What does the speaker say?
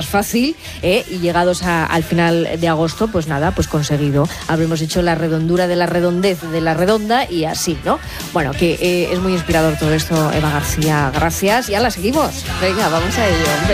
fácil, y llegados al final de agosto, pues nada, pues conseguido. Habremos hecho la redondura de la redondez de la redonda y así, ¿no? Bueno, que es muy inspirador todo esto, Eva García. Gracias, ya la seguimos. Venga, vamos a ello.